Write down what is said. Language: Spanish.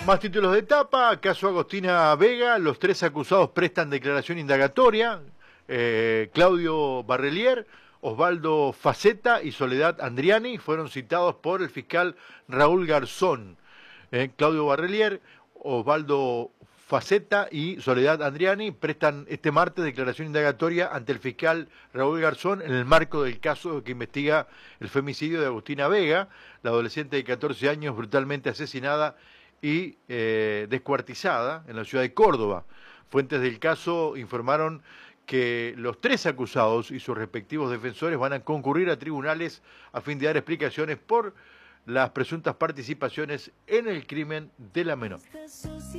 Más títulos de etapa, caso Agostina Vega, los tres acusados prestan declaración indagatoria, Claudio Barrelier, Osvaldo Faceta y Soledad Andriani fueron citados por el fiscal Raúl Garzón. Claudio Barrelier, Osvaldo Faceta y Soledad Andriani prestan este martes declaración indagatoria ante el fiscal Raúl Garzón en el marco del caso que investiga el femicidio de Agostina Vega, la adolescente de 14 años brutalmente asesinada y descuartizada en la ciudad de Córdoba. Fuentes del caso informaron que los tres acusados y sus respectivos defensores van a concurrir a tribunales a fin de dar explicaciones por las presuntas participaciones en el crimen de la menor.